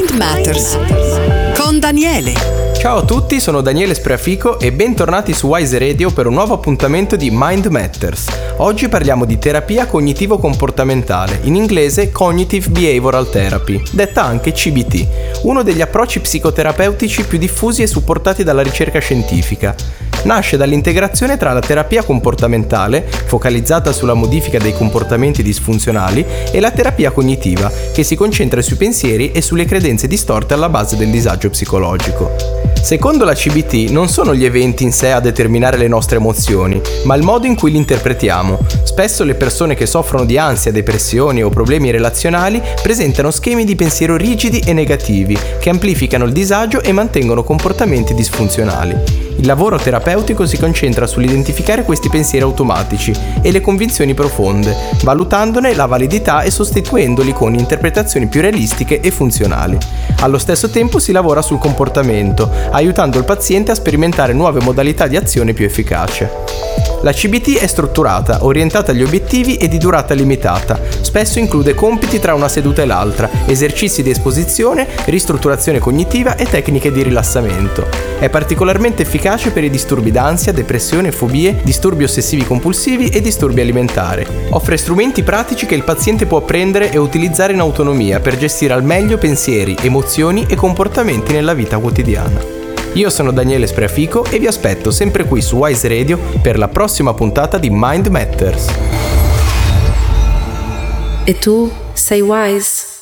Mind Matters con Daniele. Ciao a tutti, sono Daniele Spreafico e bentornati su Wise Radio per un nuovo appuntamento di Mind Matters. Oggi parliamo di terapia cognitivo-comportamentale, in inglese Cognitive Behavioral Therapy, detta anche CBT, uno degli approcci psicoterapeutici più diffusi e supportati dalla ricerca scientifica. Nasce dall'integrazione tra la terapia comportamentale, focalizzata sulla modifica dei comportamenti disfunzionali, e la terapia cognitiva, che si concentra sui pensieri e sulle credenze distorte alla base del disagio psicologico. Secondo la CBT non sono gli eventi in sé a determinare le nostre emozioni, ma il modo in cui li interpretiamo. Spesso le persone che soffrono di ansia, depressioni o problemi relazionali presentano schemi di pensiero rigidi e negativi, che amplificano il disagio e mantengono comportamenti disfunzionali. Il lavoro terapeutico si concentra sull'identificare questi pensieri automatici e le convinzioni profonde, valutandone la validità e sostituendoli con interpretazioni più realistiche e funzionali. Allo stesso tempo si lavora sul comportamento, aiutando il paziente a sperimentare nuove modalità di azione più efficace. La CBT è strutturata, orientata agli obiettivi e di durata limitata. Spesso include compiti tra una seduta e l'altra, esercizi di esposizione, ristrutturazione cognitiva e tecniche di rilassamento. È particolarmente efficace per i disturbi d'ansia, depressione, fobie, disturbi ossessivi compulsivi e disturbi alimentari. Offre strumenti pratici che il paziente può apprendere e utilizzare in autonomia per gestire al meglio pensieri, emozioni e comportamenti nella vita quotidiana. Io sono Daniele Spreafico e vi aspetto sempre qui su Wise Radio per la prossima puntata di Mind Matters. E tu sei wise?